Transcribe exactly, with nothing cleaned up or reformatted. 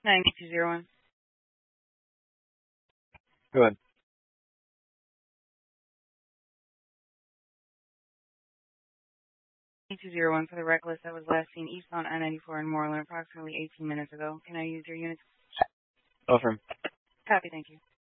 nine two zero one. Go ahead. nine two zero one for the reckless that was last seen eastbound I ninety-four in Moreland approximately eighteen minutes ago. Can I use your unit? Affirm. Copy, thank you.